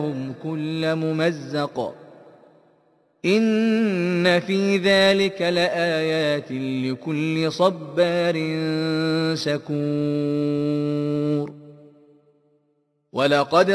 وجعلناهم كل ممزق إن في ذلك لآيات لكل صبار شكور. ولقد